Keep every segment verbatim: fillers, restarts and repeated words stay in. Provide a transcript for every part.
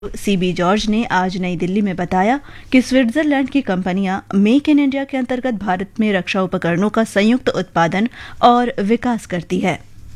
CB George ने आज नई दिल्ली में बताया कि स्विट्जरलैंड की कंपनियां मेक इन इंडिया के अंतर्गत भारत में रक्षा उपकरणों का संयुक्त उत्पादन और विकास करती है।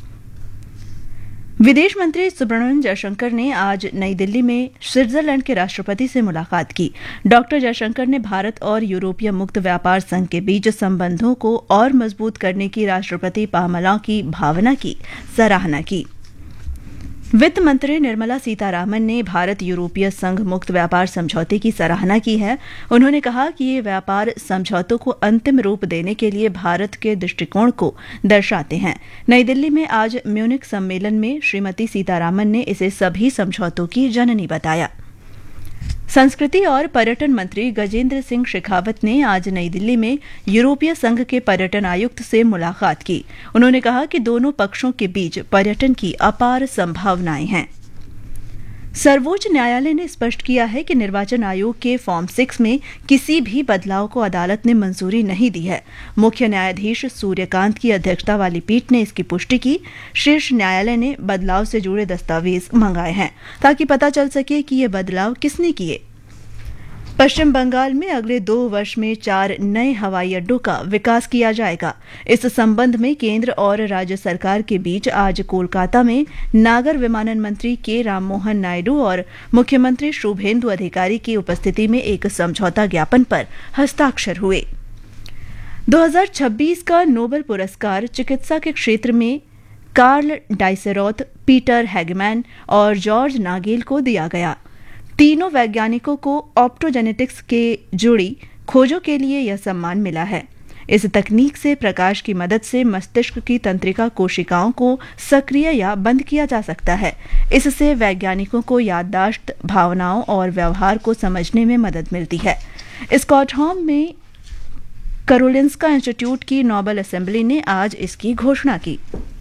विदेश मंत्री सुब्रमण्यम जयशंकर ने आज नई दिल्ली में स्विट्जरलैंड के राष्ट्रपति से मुलाकात की। डॉक्टर जयशंकर ने भारत और यूरोपीय मुक्त व्यापार संघ के बीच संबंधों को और मजबूत करने की राष्ट्रपति पामला की भावना की सराहना की। वित्त मंत्री निर्मला सीतारामन ने भारत यूरोपीय संघ मुक्त व्यापार समझौते की सराहना की है। उन्होंने कहा कि ये व्यापार समझौतों को अंतिम रूप देने के लिए भारत के दृष्टिकोण को दर्शाते हैं। नई दिल्ली में आज म्यूनिख सम्मेलन में श्रीमती सीतारामन ने इसे सभी समझौतों की जननी बताया। संस्कृति और पर्यटन मंत्री गजेंद्र सिंह शेखावत ने आज नई दिल्ली में यूरोपीय संघ के पर्यटन आयुक्त से मुलाकात की। उन्होंने कहा कि दोनों पक्षों के बीच पर्यटन की अपार संभावनाएं हैं। सर्वोच्च न्यायालय ने स्पष्ट किया है कि निर्वाचन आयोग के फॉर्म सिक्स में किसी भी बदलाव को अदालत ने मंजूरी नहीं दी है। मुख्य न्यायाधीश सूर्यकांत की अध्यक्षता वाली पीठ ने इसकी पुष्टि की। शीर्ष न्यायालय ने बदलाव से जुड़े दस्तावेज मंगाए हैं ताकि पता चल सके कि ये बदलाव किसने किए। पश्चिम बंगाल में अगले दो वर्ष में चार नए हवाई अड्डों का विकास किया जाएगा। इस संबंध में केंद्र और राज्य सरकार के बीच आज कोलकाता में नागर विमानन मंत्री के राममोहन नायडू और मुख्यमंत्री शुभेंदु अधिकारी की उपस्थिति में एक समझौता ज्ञापन पर हस्ताक्षर हुए। दो हज़ार छब्बीस का नोबेल पुरस्कार चिकित्सा के क्षेत्र में कार्ल डाइसेरोथ, पीटर हैगमैन और जॉर्ज नागेल को दिया गया। तीनों वैज्ञानिकों को ऑप्टोजेनेटिक्स के जुड़ी खोजों के लिए यह सम्मान मिला है। इस तकनीक से प्रकाश की मदद से मस्तिष्क की तंत्रिका कोशिकाओं को सक्रिय या बंद किया जा सकता है। इससे वैज्ञानिकों को याददाश्त, भावनाओं और व्यवहार को समझने में मदद मिलती है। स्कॉटहोम में कारोलिंस्का इंस्टीट्यूट की नोबेल असेंबली ने आज इसकी घोषणा की।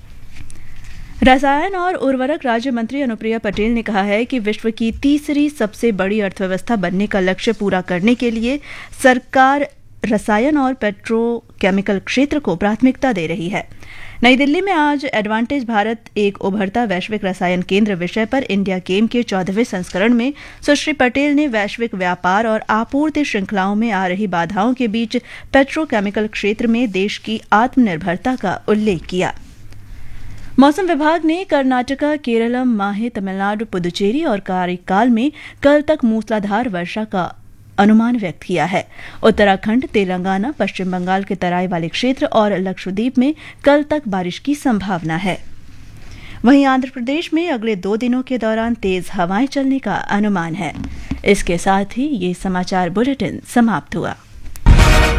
रसायन और उर्वरक राज्य मंत्री अनुप्रिया पटेल ने कहा है कि विश्व की तीसरी सबसे बड़ी अर्थव्यवस्था बनने का लक्ष्य पूरा करने के लिए सरकार रसायन और पेट्रोकेमिकल क्षेत्र को प्राथमिकता दे रही है। नई दिल्ली में आज एडवांटेज भारत एक उभरता वैश्विक रसायन केंद्र विषय पर इंडिया गेम के चौदहवें संस्करण में सुश्री पटेल ने वैश्विक व्यापार और आपूर्ति श्रृंखलाओं में आ रही बाधाओं के बीच पेट्रोकेमिकल क्षेत्र में देश की आत्मनिर्भरता का उल्लेख किया। मौसम विभाग ने कर्नाटका, केरलम, माहे, तमिलनाडु, पुदुचेरी और कारिकाल में कल तक मूसलाधार वर्षा का अनुमान व्यक्त किया है। उत्तराखंड, तेलंगाना, पश्चिम बंगाल के तराई वाले क्षेत्र और लक्षद्वीप में कल तक बारिश की संभावना है। वहीं आंध्र प्रदेश में अगले दो दिनों के दौरान तेज हवाएं चलने का अनुमान है। इसके साथ ही ये समाचार बुलेटिन समाप्त हुआ।